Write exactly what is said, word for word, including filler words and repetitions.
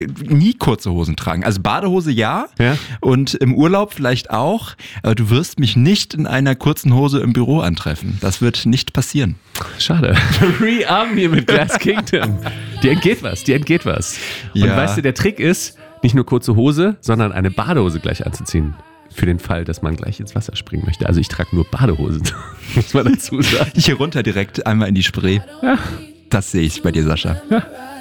nie kurze Hosen tragen. Also Badehose ja, ja und im Urlaub vielleicht auch, aber du wirst mich nicht in einer kurzen Hose im Büro antreffen. Das wird nicht passieren. Schade. Re-Arm hier mit Glass Kingdom. Die entgeht was, die entgeht was. Und Ja. weißt du, der Trick ist, nicht nur kurze Hose, sondern eine Badehose gleich anzuziehen. Für den Fall, dass man gleich ins Wasser springen möchte. Also ich trage nur Badehosen, muss man dazu sagen. Hier runter direkt einmal in die Spree. Ja. Das sehe ich bei dir, Sascha. Ja.